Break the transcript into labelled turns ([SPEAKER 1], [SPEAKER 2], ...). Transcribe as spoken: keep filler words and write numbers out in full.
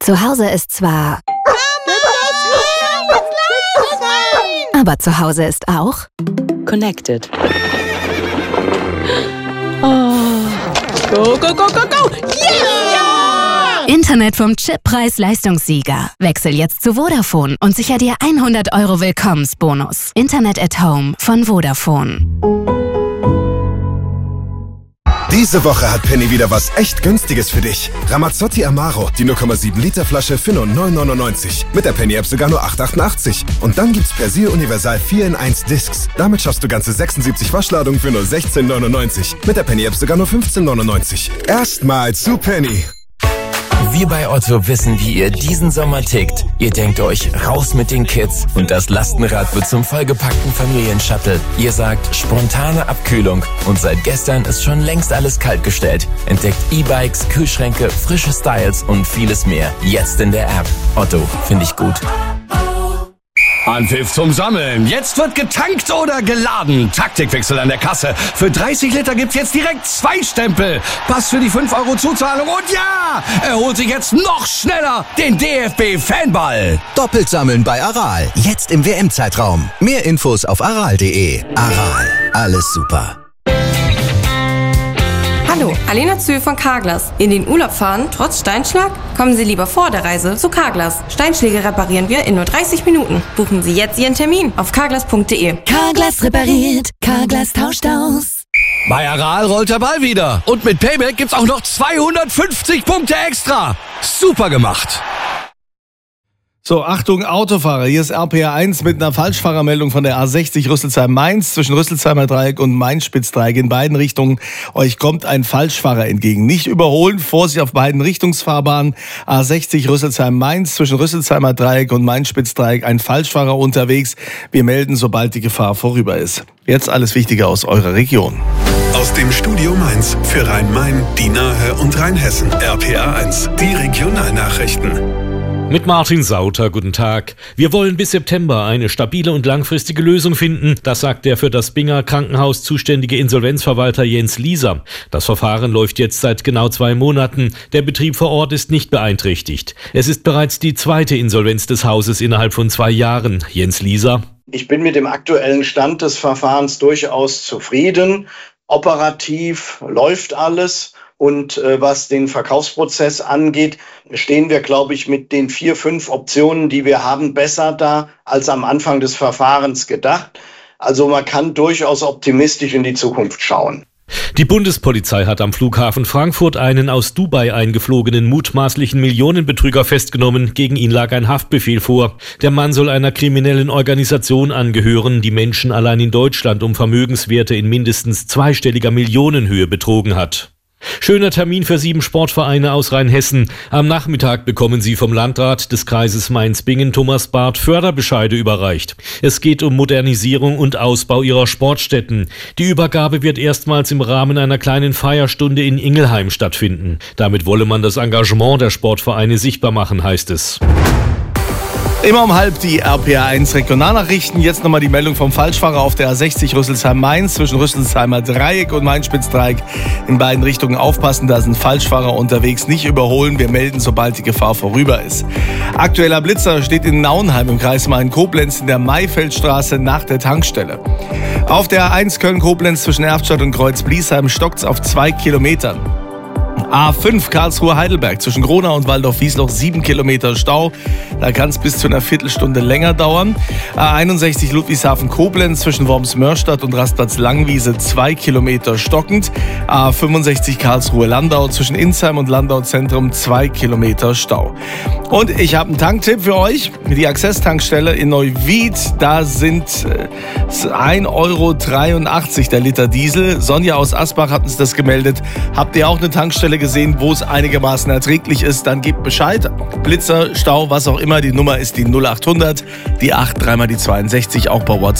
[SPEAKER 1] Zu Hause ist zwar... Aber zu Hause ist auch...
[SPEAKER 2] Connected. Oh. Go, go, go, go, go!
[SPEAKER 1] Yeah! Internet vom Chip-Preis-Leistungssieger. Wechsel jetzt zu Vodafone und sicher dir hundert Euro Willkommensbonus. Internet at Home von Vodafone.
[SPEAKER 3] Diese Woche hat Penny wieder was echt Günstiges für dich. Ramazzotti Amaro, die null Komma sieben Liter Flasche für nur neun neunundneunzig. Mit der Penny-App sogar nur acht achtundachtzig. Und dann gibt's Persil Universal vier in eins Discs. Damit schaffst du ganze sechsundsiebzig Waschladungen für nur sechzehn neunundneunzig. Mit der Penny-App sogar nur fünfzehn neunundneunzig. Erstmal zu Penny.
[SPEAKER 4] Wir bei Otto wissen, wie ihr diesen Sommer tickt. Ihr denkt euch, raus mit den Kids und das Lastenrad wird zum vollgepackten Familienshuttle. Ihr sagt, spontane Abkühlung und seit gestern ist schon längst alles kaltgestellt. Entdeckt E-Bikes, Kühlschränke, frische Styles und vieles mehr. Jetzt in der App. Otto, finde ich gut.
[SPEAKER 5] Anpfiff zum Sammeln. Jetzt wird getankt oder geladen. Taktikwechsel an der Kasse. Für dreißig Liter gibt's jetzt direkt zwei Stempel. Pass für die fünf Euro Zuzahlung und ja, er holt sich jetzt noch schneller den D F B-Fanball.
[SPEAKER 6] Doppelt sammeln bei Aral. Jetzt im W M-Zeitraum. Mehr Infos auf aral punkt de. Aral. Alles super.
[SPEAKER 7] Hallo, Alena Zühl von Carglass. In den Urlaub fahren, trotz Steinschlag? Kommen Sie lieber vor der Reise zu Carglass. Steinschläge reparieren wir in nur dreißig Minuten. Buchen Sie jetzt Ihren Termin auf carglass punkt de.
[SPEAKER 1] Carglass repariert, Carglass tauscht aus.
[SPEAKER 5] Bei Aral rollt der Ball wieder. Und mit Payback gibt's auch noch zweihundertfünfzig Punkte extra. Super gemacht.
[SPEAKER 8] So, Achtung, Autofahrer, hier ist R P R eins mit einer Falschfahrermeldung von der A sechzig Rüsselsheim-Mainz zwischen Rüsselsheimer Dreieck und Mainz-Spitzdreieck. In beiden Richtungen euch kommt ein Falschfahrer entgegen. Nicht überholen, Vorsicht auf beiden Richtungsfahrbahnen. A sechzig Rüsselsheim-Mainz zwischen Rüsselsheimer Dreieck und Mainz-Spitzdreieck. Ein Falschfahrer unterwegs. Wir melden, sobald die Gefahr vorüber ist. Jetzt alles Wichtige aus eurer Region.
[SPEAKER 9] Aus dem Studio Mainz für Rhein-Main, die Nahe und Rheinhessen. R P R eins, die Regionalnachrichten.
[SPEAKER 10] Mit Martin Sauter, guten Tag. Wir wollen bis September eine stabile und langfristige Lösung finden. Das sagt der für das Binger Krankenhaus zuständige Insolvenzverwalter Jens Lieser. Das Verfahren läuft jetzt seit genau zwei Monaten. Der Betrieb vor Ort ist nicht beeinträchtigt. Es ist bereits die zweite Insolvenz des Hauses innerhalb von zwei Jahren. Jens Lieser.
[SPEAKER 11] Ich bin mit dem aktuellen Stand des Verfahrens durchaus zufrieden. Operativ läuft alles. Und äh, was den Verkaufsprozess angeht, stehen wir, glaube ich, mit den vier, fünf Optionen, die wir haben, besser da als am Anfang des Verfahrens gedacht. Also man kann durchaus optimistisch in die Zukunft schauen.
[SPEAKER 10] Die Bundespolizei hat am Flughafen Frankfurt einen aus Dubai eingeflogenen mutmaßlichen Millionenbetrüger festgenommen. Gegen ihn lag ein Haftbefehl vor. Der Mann soll einer kriminellen Organisation angehören, die Menschen allein in Deutschland um Vermögenswerte in mindestens zweistelliger Millionenhöhe betrogen hat. Schöner Termin für sieben Sportvereine aus Rheinhessen. Am Nachmittag bekommen sie vom Landrat des Kreises Mainz-Bingen, Thomas Barth, Förderbescheide überreicht. Es geht um Modernisierung und Ausbau ihrer Sportstätten. Die Übergabe wird erstmals im Rahmen einer kleinen Feierstunde in Ingelheim stattfinden. Damit wolle man das Engagement der Sportvereine sichtbar machen, heißt es.
[SPEAKER 8] Immer um halb die R P R eins Regionalnachrichten. Jetzt nochmal die Meldung vom Falschfahrer auf der A sechzig Rüsselsheim-Mainz zwischen Rüsselsheimer Dreieck und Mainz-Spitzdreieck. In beiden Richtungen aufpassen, da sind Falschfahrer unterwegs. Nicht überholen, wir melden, sobald die Gefahr vorüber ist. Aktueller Blitzer steht in Nauenheim im Kreis Main-Koblenz in der Maifeldstraße nach der Tankstelle. Auf der A eins Köln-Koblenz zwischen Erftstadt und Kreuz-Bliesheim stockt's auf zwei Kilometern. A fünf Karlsruhe-Heidelberg zwischen Gronau und Waldorf-Wiesloch sieben Kilometer Stau. Da kann es bis zu einer Viertelstunde länger dauern. A einundsechzig Ludwigshafen-Koblenz zwischen Worms-Mörstadt und Rastplatz-Langwiese zwei Kilometer stockend. A fünfundsechzig Karlsruhe-Landau zwischen Insheim und Landau-Zentrum zwei Kilometer Stau. Und ich habe einen Tanktipp für euch. Die Access-Tankstelle in Neuwied, da sind äh, ein Euro dreiundachtzig der Liter Diesel. Sonja aus Asbach hat uns das gemeldet. Habt ihr auch eine Tankstelle gesehen, wo es einigermaßen erträglich ist, dann gebt Bescheid. Blitzer, Stau, was auch immer, die Nummer ist die null acht hundert, die acht, dreimal die zweiundsechzig, auch bei WhatsApp.